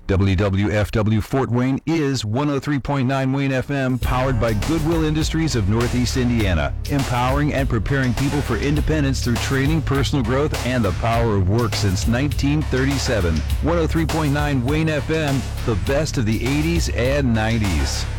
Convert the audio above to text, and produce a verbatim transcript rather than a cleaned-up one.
W W F W Fort Wayne is one oh three point nine Wayne F M, powered by Goodwill Industries of Northeast Indiana, empowering and preparing people for independence through training, personal growth, and the power of work since nineteen thirty-seven. one oh three point nine Wayne F M, the best of the eighties and nineties.